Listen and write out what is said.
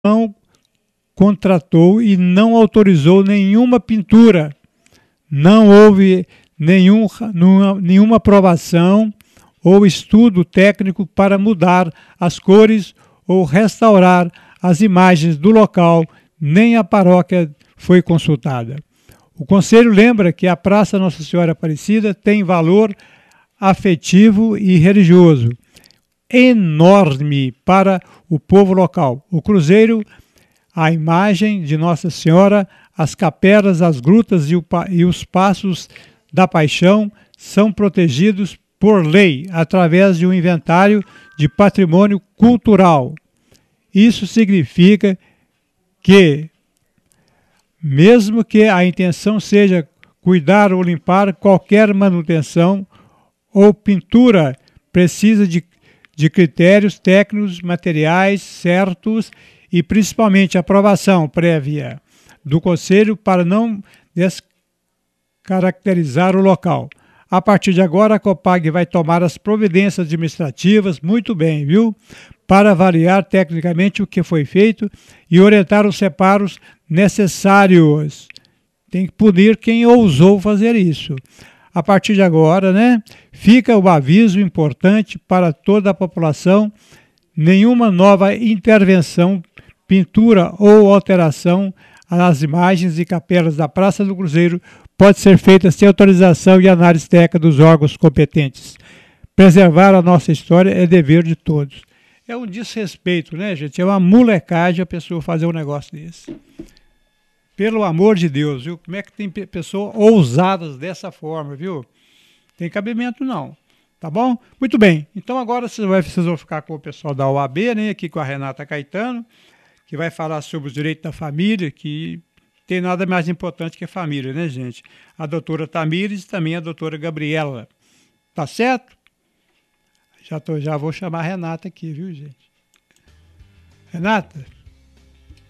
não contratou e não autorizou nenhuma pintura. Não houve nenhuma aprovação ou estudo técnico para mudar as cores ou restaurar as imagens do local, nem a paróquia foi consultada. O Conselho lembra que a Praça Nossa Senhora Aparecida tem valor afetivo e religioso enorme para o povo local. O cruzeiro, a imagem de Nossa Senhora, as capelas, as grutas e os passos da Paixão são protegidos por lei, através de um inventário de patrimônio cultural. Isso significa que, mesmo que a intenção seja cuidar ou limpar, qualquer manutenção ou pintura precisa de critérios técnicos, materiais certos e principalmente aprovação prévia do Conselho para não descaracterizar o local. A partir de agora, a Copag vai tomar as providências administrativas, muito bem, viu? Para avaliar tecnicamente o que foi feito e orientar os reparos necessários. Tem que punir quem ousou fazer isso. A partir de agora, né, fica o aviso importante para toda a população: nenhuma nova intervenção, pintura ou alteração às imagens e capelas da Praça do Cruzeiro pode ser feita sem autorização e análise técnica dos órgãos competentes. Preservar a nossa história é dever de todos. É um desrespeito, né, gente? É uma molecagem a pessoa fazer um negócio desse. Pelo amor de Deus, viu? Como é que tem pessoas ousadas dessa forma, viu? Tem cabimento não, tá bom? Muito bem, então agora vocês vão ficar com o pessoal da OAB, né? Aqui com a Renata Caetano, que vai falar sobre os direitos da família, que tem nada mais importante que a família, né, gente? A doutora Tamires e também a doutora Gabriela. Tá certo? Já vou chamar a Renata aqui, viu, gente? Renata?